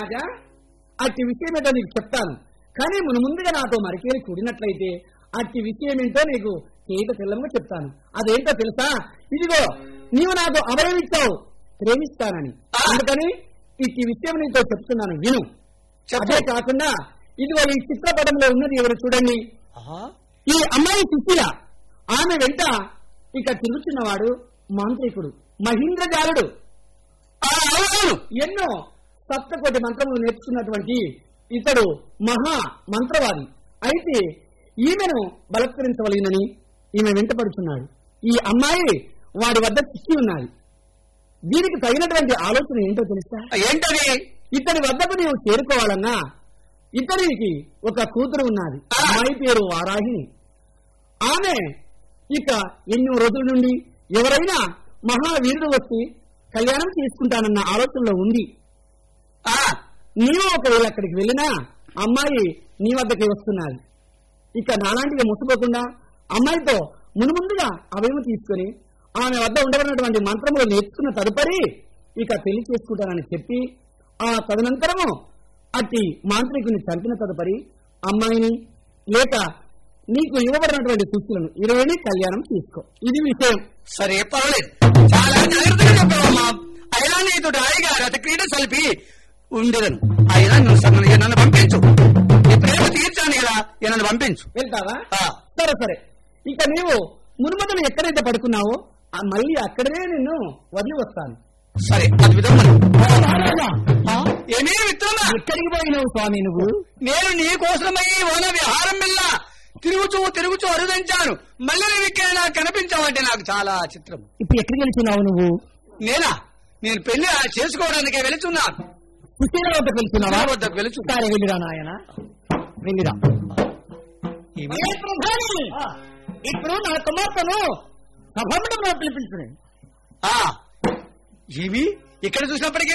మహారాజా, అట్టి విషయం ఏంటో నీకు చెప్తాను. కానీ ముందుగా నాతో మరికేలి కూడినట్లయితే అట్టి విషయం ఏంటో నీకు చేత తెల్లంగా చెప్తాను. అదేంటో తెలుసా? ఇదిగో, నీవు నాకు అభయం ఇచ్చావు ప్రేమిస్తానని. అందుకని ఇట్టి విషయం నీతో చెప్తున్నాను, విను. అదే కాకుండా ఇదిగో ఈ చిత్రపటంలో ఉన్నది ఎవరు చూడండి. ఈ అమ్మాయి సుశీల. ఆమె వెంట ఇక తిరుగుతున్నవాడు మాంత్రికుడు మహీంద్రజాలుడు. ఎన్నో సప్తకోటి మంత్రములు నేర్చుకున్నటువంటి ఇతడు మహా మంత్రవాది. అయితే ఈమెను బలత్కరించవలెనని ఈమె వెంటపడుతున్నాడు. ఈ అమ్మాయి వాడి వద్ద చిక్కి ఉన్నది. దీనికి తగినటువంటి ఆలోచన ఏంటో తెలుసా? ఏంటది? ఇతడి వద్దకు నీవు చేరుకోవాలన్నా ఇతడికి ఒక కూతురు ఉన్నది. అమ్మాయి పేరు వారాహిని. ఆమె ఇక ఎన్నో రోజుల నుండి ఎవరైనా మహావీరుడు వచ్చి కళ్యాణం చేసుకుంటానన్న ఆలోచనలో ఉంది. నీవు ఒకవేళ అక్కడికి వెళ్ళినా అమ్మాయి నీ వద్దకి వస్తున్నది. ఇక నాలాంటిగా ముట్టుకోకుండా అమ్మాయితో ముందుగా అభయం తీసుకుని ఆమె వద్ద ఉండబడినటువంటి మంత్రములు నేర్చుకున్న తదుపరి ఇక పెళ్లి చేసుకుంటానని చెప్పి ఆ తదనంతరము అట్టి మాంత్రికుని చంపిన తదుపరి అమ్మాయిని లేక నీకు ఇవ్వబడినటువంటి శిష్యులను 20 కళ్యాణం తీసుకో. ఇది విషయం. సరే, పర్వాలేదు. చాలా జాగ్రత్తగా చెప్పావమ్మా. అయినా నీతో హాయిగా రథ క్రీడ సలిపి ఉండేదను. అయినా నన్ను పంపించు. నీ ప్రేమ తీర్చాను కదా, నన్ను పంపించు. వెళ్తావా? సరే సరే. ఇక నీవు మునుమతులు ఎక్కడైతే పడుకున్నావో మళ్ళీ అక్కడే నిన్ను వదిలి వస్తాను. సరే, అద్భుతం. ఏమీ మిత్రమా, ఎక్కడికి పోయినావు స్వామి నువ్వు? నేను నీ కోసమై వన విహారం వెళ్ళా తిరుగుచూ అరుదించాను. మళ్ళీ నువ్వు ఇక్కడ నాకు కనిపించావంటే నాకు చాలా చిత్రం. ఇప్పుడు ఎక్కడికి వెళ్తున్నావు నువ్వు? నేను పెళ్లి చేసుకోవడానికే వెళుతున్నాను. సుశీల వద్దకు వెళ్తున్నావా? వద్దకు వెళుచు. సరే, వెళ్ళిరా నాయన, వెళ్ళిరా. ఇప్పుడు నా కుమార్తెను సభామండపంలో పిలిపించుకుని ఇవి ఇక్కడ చూసినప్పటికీ